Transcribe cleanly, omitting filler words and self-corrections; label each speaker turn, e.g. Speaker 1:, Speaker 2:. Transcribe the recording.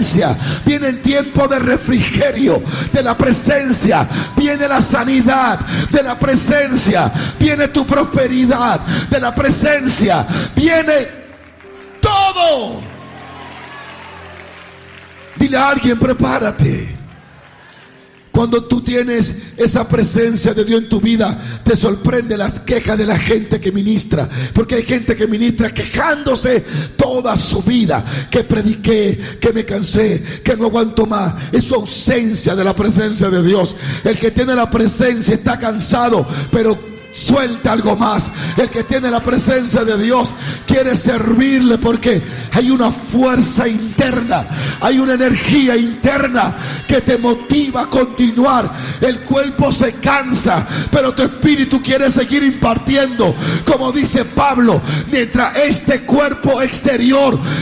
Speaker 1: presencia viene el tiempo de refrigerio. De la presencia viene la sanidad. De la presencia viene tu prosperidad. De la presencia viene todo. Dile a alguien: prepárate. Cuando tú tienes esa presencia de Dios en tu vida, te sorprende las quejas de la gente que ministra. Porque hay gente que ministra quejándose toda su vida: que prediqué, que me cansé, que no aguanto más. Es su ausencia de la presencia de Dios. El que tiene la presencia está cansado, pero suelta algo más. El que tiene la presencia de Dios quiere servirle, porque hay una fuerza interna, hay una energía interna que te motiva a continuar. El cuerpo se cansa, pero tu espíritu quiere seguir impartiendo. Como dice Pablo: mientras este cuerpo exterior